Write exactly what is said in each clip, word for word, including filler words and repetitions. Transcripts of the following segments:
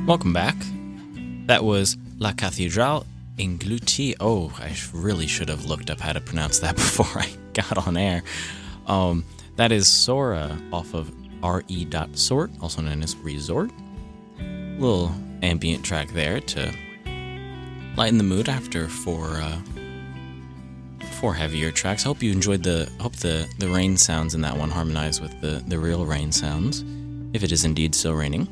Welcome back. That was La Cathédrale Engloutie. Oh, I really should have looked up how to pronounce that before I got on air. Um, that is Sora off of R E Sort, also known as Resort. Little ambient track there to lighten the mood after four uh, four heavier tracks. I hope you enjoyed the. Hope the the rain sounds in that one harmonize with the the real rain sounds, if it is indeed still raining.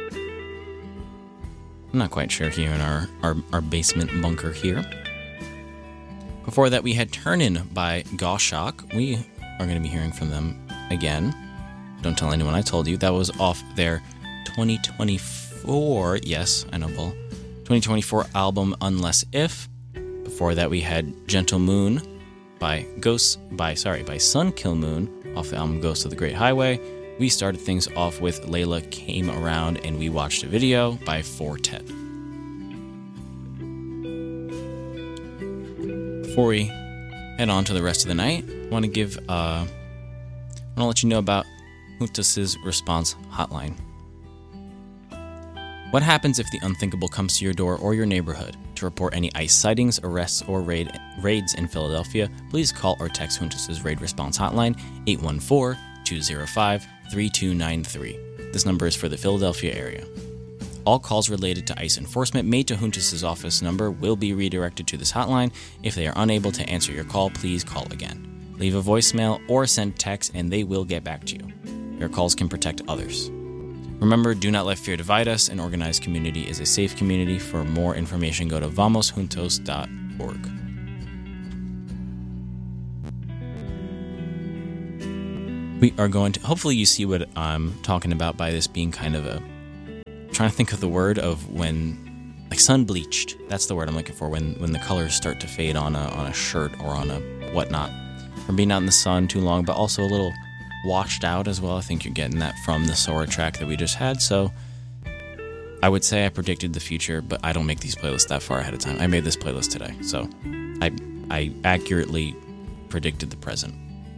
I'm not quite sure here in our, our, our basement bunker here. Before that, we had Turnin' by Goshawk. We are going to be hearing from them again. Don't tell anyone I told you. That was off their twenty twenty-four, yes, I know, Bull, twenty twenty-four album Unless If. Before that, we had Gentle Moon by Ghost, by, sorry, by Sun Kill Moon off the album Ghost of the Great Highway. We started things off with Layla Came Around and We Watched a Video by Four Tet. Before we head on to the rest of the night, I want to give, uh, I want to let you know about Juntos' response hotline. What happens if the unthinkable comes to your door or your neighborhood? To report any ICE sightings, arrests, or raid, raids in Philadelphia, please call or text Juntos' raid response hotline eight one four, two zero five, three two nine three. This number is for the Philadelphia area. All calls related to ICE enforcement made to Juntos' office number will be redirected to this hotline. If they are unable to answer your call, please call again. Leave a voicemail or send text and they will get back to you. Your calls can protect others. Remember, do not let fear divide us. An organized community is a safe community. For more information, go to vamos juntos dot org. We are going to, hopefully you see what I'm talking about by this being kind of a, I'm trying to think of the word of when, like sun bleached. That's the word I'm looking for, when when the colors start to fade on a on a shirt or on a whatnot. From being out in the sun too long, but also a little washed out as well. I think you're getting that from the Sora track that we just had. So I would say I predicted the future, but I don't make these playlists that far ahead of time. I made this playlist today, so I I accurately predicted the present.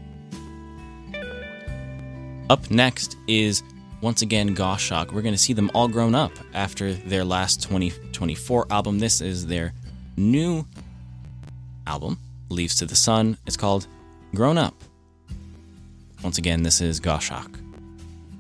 Up next is, once again, Goshawk. We're going to see them all grown up after their last twenty twenty-four album. This is their new album, Leaves to the Sun. It's called Grown Up. Once again, this is Goshawk.